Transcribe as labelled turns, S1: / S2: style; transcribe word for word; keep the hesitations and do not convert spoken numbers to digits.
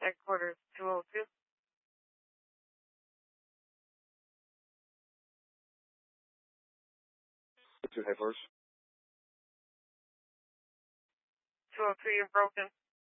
S1: Headquarters two oh two.
S2: Two headquarters.
S1: two oh two, you're broken.